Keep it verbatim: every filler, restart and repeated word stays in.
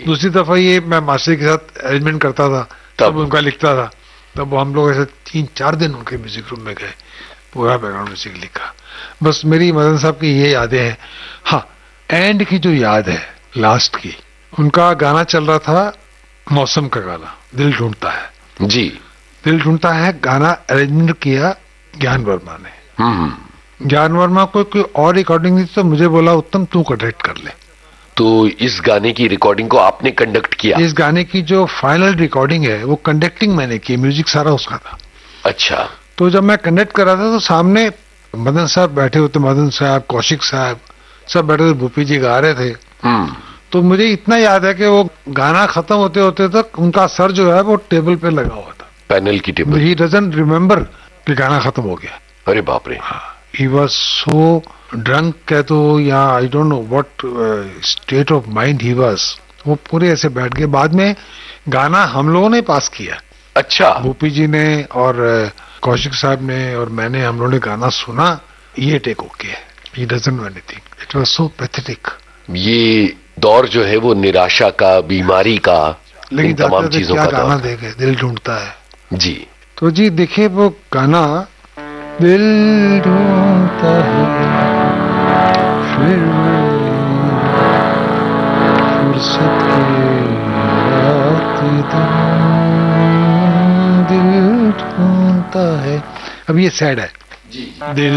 दूसरी दफा ये मैं मास्टर के साथ अरेंजमेंट करता था, तब, तब उनका लिखता था, तब हम लोग ऐसे तीन चार दिन उनके म्यूजिक रूम में गए, पूरा बैकग्राउंड म्यूजिक लिखा। बस मेरी मदन साहब की ये यादें हैं। हाँ, एंड की जो याद है लास्ट की, उनका गाना चल रहा था, मौसम का गाना, दिल ढूंढता है जी, दिल ढूंढता है गाना अरेंजमेंट किया ज्ञान वर्मा ने। हम्म ज्ञान वर्मा को कोई और रिकॉर्डिंग थी तो मुझे बोला उत्तम तू कंडक्ट कर ले। तो इस गाने की रिकॉर्डिंग को आपने कंडक्ट किया? इस गाने की जो फाइनल रिकॉर्डिंग है वो कंडक्टिंग मैंने की, म्यूजिक सारा उसका था। अच्छा। तो जब मैं कंडक्ट कर रहा था तो सामने मदन साहब बैठे होते, मदन साहब, कौशिक साहब, सब बैठे थे, भूपी जी गा रहे थे। हम्म तो मुझे इतना याद है कि वो गाना खत्म होते होते तक उनका सर जो है वो टेबल पे लगा हुआ था, पैनल की टेबल। ही डजंट रिमेम्बर कि गाना खत्म हो गया। अरे बाप रे। ही वाज सो ड्रंक कह तो, या I don't know what state of mind he was. वो पूरे ऐसे बैठ गए। बाद में गाना हम लोगों ने पास किया। अच्छा। भूपी जी ने और कौशिक साहब ने और मैंने, हम लोगों ने गाना सुना, ये टेक ओके है, he doesn't know anything, it was so pathetic. ये दौर जो है वो निराशा का, बीमारी का, लेकिन तमाम चीजों क्या का गाना दौर। देखे, दिल ढूंढता है जी। तो जी देखिए वो गाना, दिल ढूंढता है फिर फुर्सत के रात दिन, दिल ढूंढता है। अब ये सैड है जी। दिल